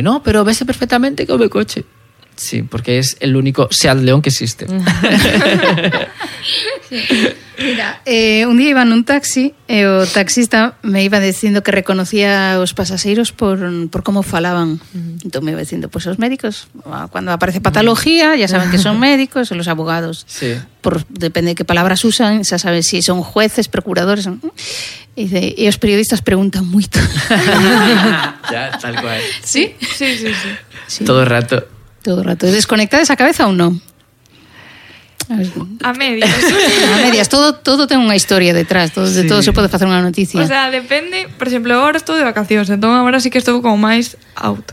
no, pero vese perfectamente como el coche. Sí, porque es el único Seat León que existe. Sí. Mira, un día iba nun taxi e o taxista me iba dicindo que reconocía os pasaxeiros por como falaban. Entón me iba dicindo, pues os médicos, cuando aparece patología, ya saben que son médicos, e los abogados. Sí. Depende de qué palabras usan, xa saben si son jueces, procuradores. E dice, e os periodistas preguntan moito. Ya, tal cual. Sí? Sí. Todo el rato. Todo o rato. Desconectades a cabeza ou non? A medias. A medias, todo ten unha historia detrás, de todo se pode facer unha noticia. O sea, depende, por exemplo, agora estou de vacacións, entón agora sí que estou como máis out.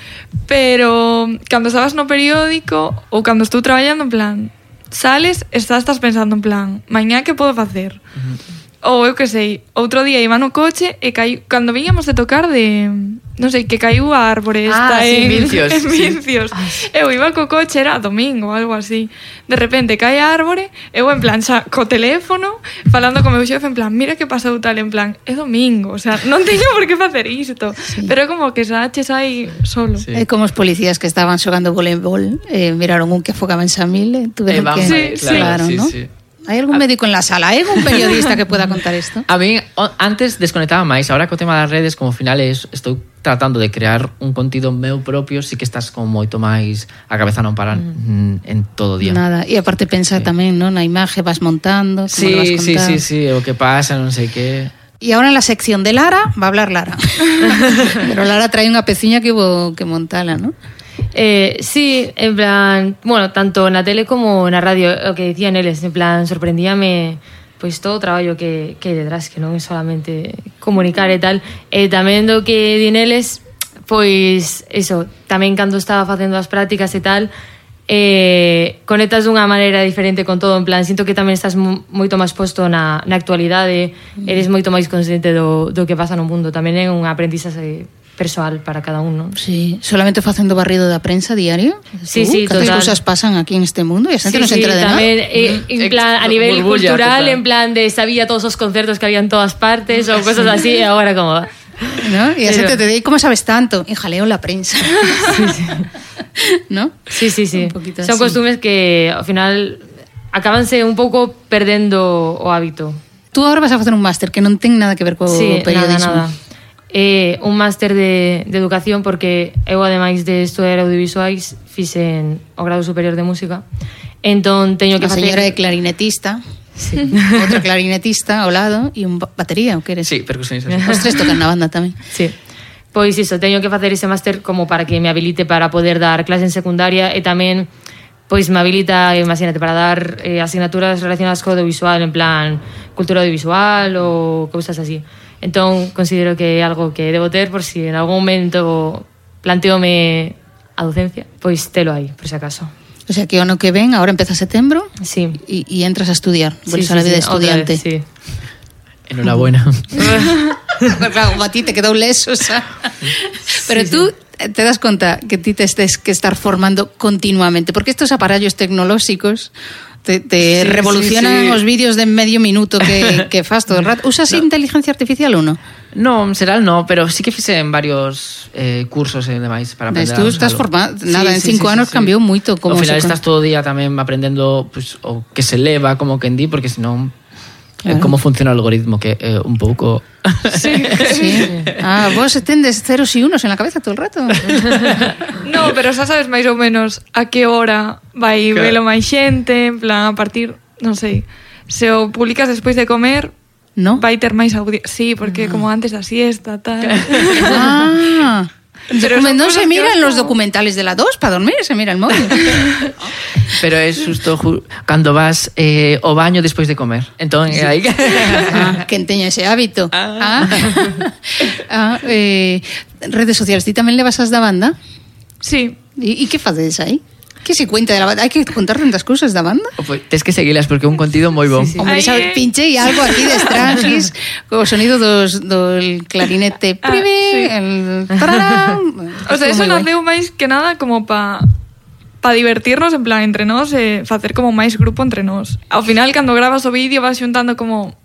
Pero cando estabas no periódico ou cando estou traballando, en plan, sales, estás pensando en plan, mañá que podo facer? Ou eu que sei, outro día iba no coche e cando viñamos de tocar de... non sei, que caiu a árbore esta en Vincios. En Vincios. Eu iba co coche, era domingo, algo así. De repente cae a árbore, eu en plan, xa, co teléfono, falando co meu xefe, en plan, mira que pasou tal, en plan, é domingo, o sea, non teño por que facer isto. Sí. Pero como que xa che sai solo. Sí. É como os policías que estaban xogando voleibol, miraron un que afogaba en Samil, tuveron que... Claro, ¿no? Sí. ¿Hay algún médico en la sala? ¿Hay algún periodista que pueda contar esto? A mí, antes desconectaba máis. Ahora co tema das redes, como ao final estou tratando de crear un contido meu propio, sí que estás como moito máis a cabeza non para en todo o día. Nada, e aparte pensa tamén, ¿no? Na imaxe vas montando, como lo vas contar. Sí, o que pasa, non sei que... Y ahora en la sección de Lara va a hablar Lara. Pero Lara trae unha peciña que hubo que montala, ¿no? Sí, en plan, bueno, tanto na tele como na radio, o que decían eles, en plan, sorprendíame pois todo o traballo que hai detrás, que non é solamente comunicar e tal, e tamén do que din eles, pois, eso, tamén cando estaba facendo as prácticas e tal, conectas dunha maneira diferente con todo, en plan, sinto que tamén estás moito máis posto na actualidade, eres moito máis consciente do que pasa no mundo, tamén é un aprendizaje persoal para cada uno. Sí, solamente facendo barrido da prensa diario. Sí, total. Que cousas pasan aquí neste mundo e a xente non se entera de nada. En plan, a nivel burbulla, cultural, total. en plan de sabía todos os concertos que había en todas partes ou cosas así, e agora como... ¿No? E a xente te di, como sabes tanto? En jaleo la prensa. Sí. ¿No? Sí. Un poquito Son así. costumes que, ao final, acabanse un pouco perdendo o hábito. Tú agora vas a facer un máster que non ten nada que ver co periodismo. Nada. Un máster de educación, porque eu, ademais de estudar audiovisuais, fixen o grado superior de música, entón teño que facer... A señora é clarinetista, sí. Outra clarinetista ao lado e un batería, o que eres? Sí, percusionista. Os tres tocan na banda tamén. Sí. Pois iso, teño que facer ese máster como para que me habilite para poder dar clase en secundaria, e tamén pois me habilita, imagínate, para dar asignaturas relacionadas co audiovisual, en plan cultura audiovisual ou cousas así. Entón, considero que é algo que debo ter por si en algún momento planteome a docencia, pois telo aí, por si acaso. O sea, que o ano que ven, ahora empeza setembro, Sí. e entras a estudiar, vuelves a la vida de estudiante. Otra vez, sí. Enhorabuena. Claro, como a ti te quedou leso, xa. Pero tú te das conta que ti te estés que estar formando continuamente, porque estos aparellos tecnolóxicos te revolucionan os vídeos de medio minuto que faz todo el rato. Usas inteligencia artificial ou non? No, será no, pero sí que fixe en varios cursos e demais para aprender. Tú estás formado, nada, en 5 anos cambiou moito como ao final estás todo o día tamén aprendendo pues, o que se leva, como quen di, porque senón como funciona o algoritmo, que é un pouco... Sí. Vos tendes ceros e unos en la cabeza todo el rato. No, pero xa sabes máis ou menos a que hora vai velo máis xente, en plan, a partir, non sei, se o publicas despois de comer, ¿no? vai ter máis audiencia. Sí, porque como antes da siesta, tal. Pero non se miran los documentales de la 2 para dormir, se mira el móvil. Pero é xusto cando vas ao baño despois de comer. Entón, é aí que... Quen teña ese hábito. Redes sociales, ti tamén levas as da banda? Sí. E que facedes aí? Que se cuenta de la banda? Hai que contar tantas cousas da banda? Pues, tes que seguilas porque é un contido moi bon. Hombre, xa pinche e algo aquí de Strangis co sonido do clarinete el tararán. O sea, eso naceu máis que nada como pa divertirnos, en plan, entre nós, facer como máis grupo entre nós. Ao final, cando gravas o vídeo, vas xuntando como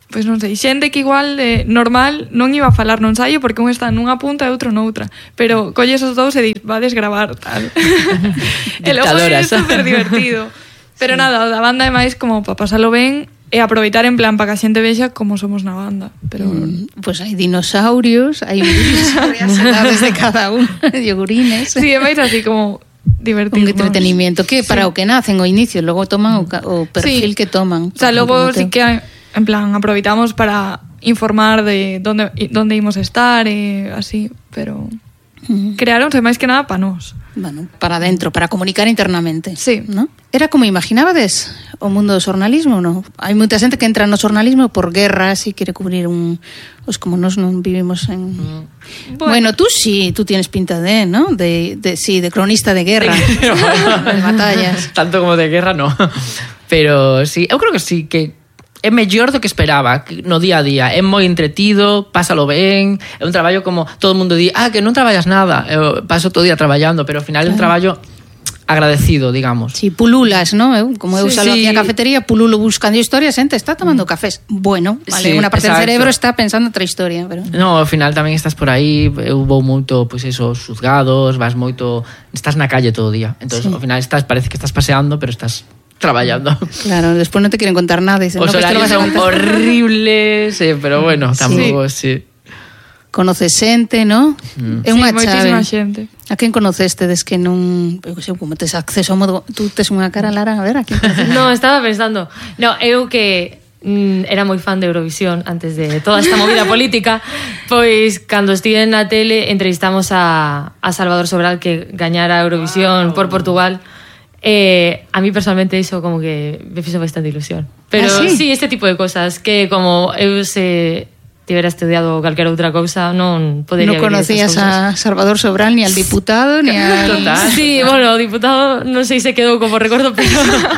pois non sei, xente que igual normal non iba a falar no ensaio porque un está nunha punta e outro noutra, pero colles os dous e dis, vades gravar tal. E logo é super divertido. Pero nada, a banda é máis como para pasalo ben e aproveitar en plan para que a xente vexa como somos na banda. Pero Pues hai dinosaurios, hai varias edades de cada un, yogurines. sí, é máis así como divertido. Un entretenimiento que para o que nacen ao inicio, logo toman o perfil que toman. O sea, logo sí que en plan aproveitamos para informar de donde ímos estar e así, pero creáronse máis que nada para nós. Bueno, para dentro, para comunicar internamente. Sí. ¿No? Era como imaginabades o mundo do xornalismo, non? Hai moita xente que entra no xornalismo por guerras e quere cubrir pues como nós non vivimos en... Bueno, tú sí, tú tienes pinta ¿no? De cronista de guerra. De batallas. Tanto como de guerra, no. Pero sí, eu creo que sí, que é mellor do que esperaba no día a día. É moi entretido, pásalo ben. É un traballo como todo o mundo di, que non traballas nada. Eu paso todo o día traballando, pero ao final é un traballo agradecido, digamos. Sí, pululas, ¿no? Como eu salgo aquí a cafetería, pululo buscando historias, xente está tomando cafés. Bueno, vale, Sí, unha parte exacto. do cerebro está pensando outra historia, pero... No, ao final tamén estás por aí, eu vou moito, pois eso, xuzgados, vas moito, estás na calle todo o día. Entón, ao final parece que estás paseando, pero estás traballando. Claro, despois non te quieren contar nada. Dicen, Os no, que esto lo horarios vas a son contar. horribles, pero bueno, tampouco, sí. Conoces xente, ¿no? É unha chave. moitísima xente. A quen conocestes que non... Eu sei, como tes acceso ao modo... Tú tes unha cara, Lara, a ver, a quen conoces? No, estaba pensando. No, eu que era moi fan de Eurovisión antes de toda esta movida política, pois cando estive na tele entrevistamos a Salvador Sobral que gañara a Eurovisión por Portugal. A mí personalmente iso como que me fixo bastante ilusión. Pero sí, este tipo de cosas que como eu se tivera estudiado calquera outra cousa non podería. Non conocías a Salvador Sobral ni al diputado ni a... Total. Sí, bueno, o diputado non sei se quedou como recordo, pero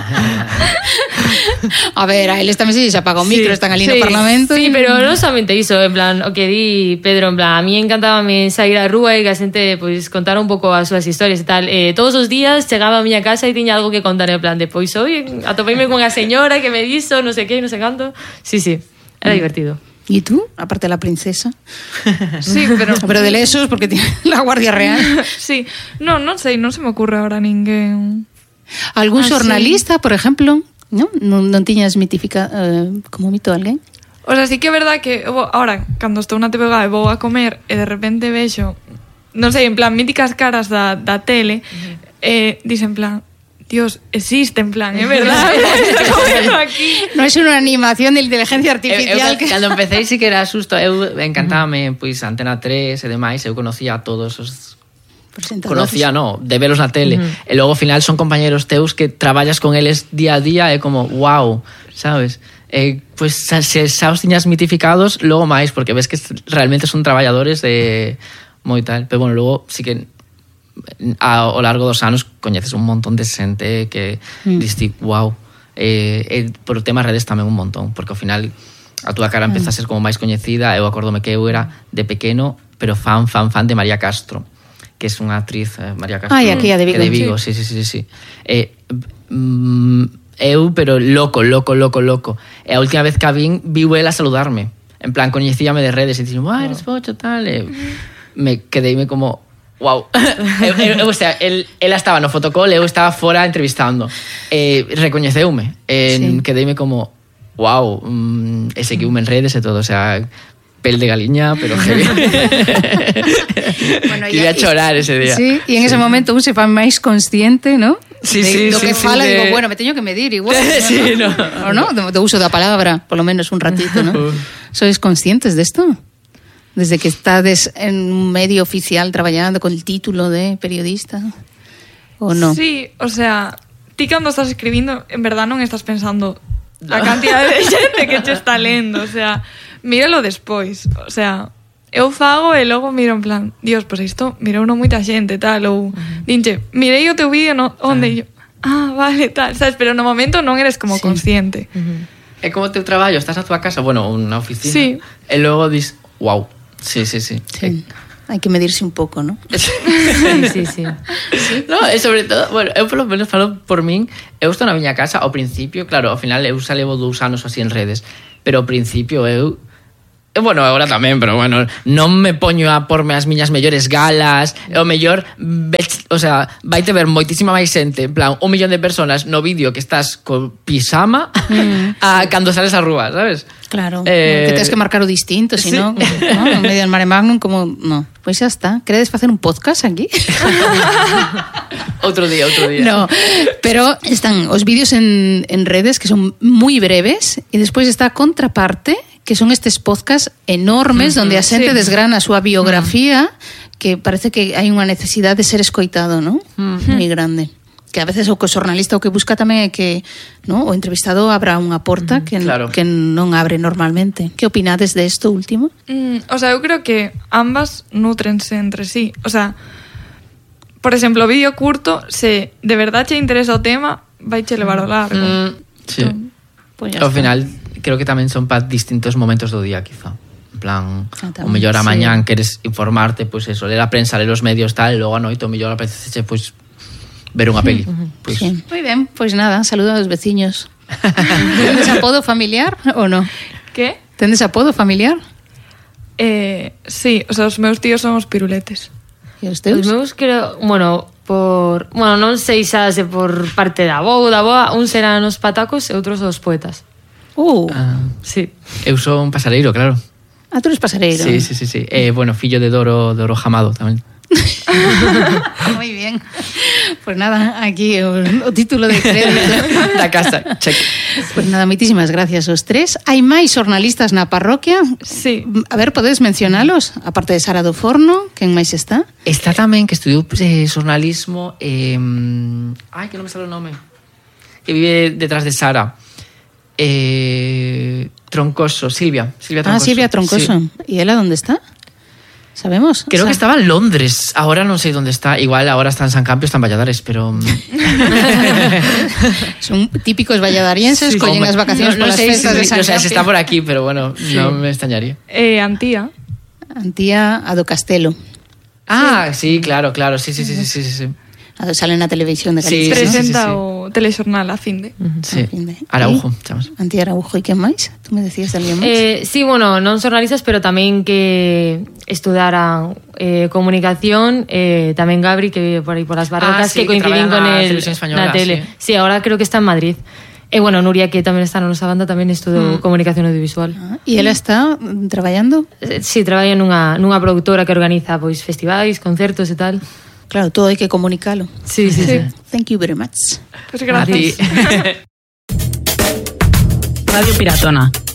A ver, a eles tamén se apaga o micro, están ali no Parlamento. Sí, pero non somente iso, en plan, o que di Pedro, en plan, a mí encantábame sair á rúa e que a xente pois contara un pouco as súas historias e tal. Todos os días chegaba a miña casa e tiña algo que contar, en plan de, pois hoy atopeime con a señora que me dixo, non sei que, non sei canto. Sí, era divertido. ¿Y tú? Aparte de la princesa. Sí, pero de lesos, porque tiene la Guardia Real. Sí, non sei, non se me ocurre ahora ninguén. Algún xornalista, por ejemplo, ¿no? Non tiñas como mito alguén? O sea, sí que é verdad que ahora, cando estou na TVG e vou a comer e de repente vexo, non sei, en plan, míticas caras da tele, dicen en plan, Dios, existe, en plan, é verdad. Aquí. Non é unha animación de inteligencia artificial. Cando empecé sí que era susto. Eu encantábame, pois, Antena 3 e demais. Eu conocía a todos os... Conocía, no, de velos na tele. E logo, ao final, son compañeros teus que traballas con eles día a día. É como, wow, sabes? Pois, se xa os tiñas mitificados, logo máis, porque ves que realmente son traballadores de moi tal. Pero, bueno, logo sí que... ao largo dos anos coñeces un montón de xente que diste, wow, por o tema redes tamén un montón, porque ao final a túa cara empeza a ser como máis coñecida. Eu acórdome que eu era de pequeno pero fan de María Castro, que é unha actriz, María Castro, aquí a de Vigo, que de Vigo, sí. Eu, pero loco, e a última vez que a viu ela saludarme, en plan, coñecíame de redes e dixen, eres pocho, tal, me quedeime como wow. O sea, ela estaba no fotocall, eu estaba fora entrevistando. Recoñeceume. Quedeime como wow, e seguiume en redes e todo, o sea, pel de galiña, pero heavy. Bueno, quería chorar ese día. Sí, e en ese momento un se fa máis consciente, ¿no? Sí, do que fala, digo, bueno, me teño que medir igual. Sí, no. O no, do uso da palabra, por lo menos un ratito, ¿no? ¿Sois conscientes de esto? Desde que estás en un medio oficial traballando con el título de periodista, ¿o no? Sí, o sea, ti cando estás escribindo, en verdad non estás pensando a cantidad de xente que te está lendo, o sea, míralo despois, o sea, eu fago e logo miro en plan, Dios, pois isto mirou non moita xente, tal, ou dinche, mirei o teu vídeo onde yo, vale, tal, sabes, pero no momento non eres como consciente. É como o teu traballo, estás na tua casa, bueno, unha oficina, sí. E logo dis, wow. Sí. Hay que medirse un poco, ¿no? Sí. Sí. No, e sobre todo, bueno, eu polo menos falo por min, eu estou na miña casa ao principio, claro, ao final eu xa levo 2 anos así en redes, pero ao principio eu bueno, agora tamén, pero bueno, non me poño a porme as miñas mellores galas, o mellor, o sea, vaite ver moitísima máis xente, en plan, 1 millón de personas no vídeo que estás con pisama a cando sales á rúa, sabes? Claro, que tens que marcar o distinto, si no, en medio del mare magnum, como, no, pois xa está. Queredes facer un podcast aquí? Outro día. No, pero están os vídeos en redes que son moi breves e despois está a contraparte, que son estes podcasts enormes donde a xente desgrana a súa biografía, que parece que hai unha necesidade de ser escoitado, ¿no? Moi grande. Que a veces o que o xornalista o que busca tamén é que, ¿no? O entrevistado abra unha porta que non abre normalmente. Que opinades de isto último? O sea, eu creo que ambas nutrense entre sí. O sea, por exemplo, o vídeo curto, se de verdade che interesa o tema, vai che levar ao largo. Sí. Pues ao final, creo que tamén son para distintos momentos do día, quizá. En plan, o mellor a mañán queres informarte, pues eso, ler a prensa, ler os medios, tal, e logo a noite o mellor apetece, pues, ver unha peli. Pues. Sí. Moi ben, pois nada, saludo aos veciños. Tendes apodo familiar ou non? Que? Tendes apodo familiar? Sí, o sea, os meus tíos son os piruletes. E os teus? Os meus creo, bueno, non sei xa se por parte da avó ou da avoa, un serán os patacos e outros os poetas. Sí. Eu son pasareiro, claro. Tú eres pasareiro. Sí. Bueno, fillo de Doro Jamado tamén. Moi bien. Pues nada, aquí o título de crédito da casa, check. Pues nada, moitísimas gracias aos tres. Hai máis xornalistas na parroquia? Sí. A ver, podedes mencionalos? Aparte de Sara do Forno, quen máis está? Está tamén que estudiou xornalismo, que non me sale o nome, que vive detrás de Sara. Troncoso, Silvia Troncoso. Silvia Troncoso. Sí. ¿Y ela onde está? ¿Sabemos? Creo que estaba en Londres. Ahora non sei onde está. Igual ahora está en San Campio, está en Valladares, pero... Son típicos valladarienses, collen as vacacións polas festas de San Campio. O sea, se está por aquí, pero bueno, non me extrañaría. Antía a do Castelo. Sí, claro, sí. Sale na televisión de Galicia. Presenta o telexornal a Finde. Sí. Araujo, chamamos. Antía Araujo, e quen máis? Tú me decías de alguén máis? Sí, bueno, non xornalistas, pero tamén que estudaran comunicación, tamén Gabri, que vive por aí por as Barrocas, que coincidín con el na tele. Sí, ahora creo que está en Madrid. E bueno, Nuria, que tamén está na nosa banda, tamén estudou comunicación audiovisual. E ela está traballando? Sí, traballa nunha produtora que organiza pois festivais, concertos e tal. Claro, todo hai que comunicalo. Sí. Thank you very much. Pues gracias. Radio Piratona.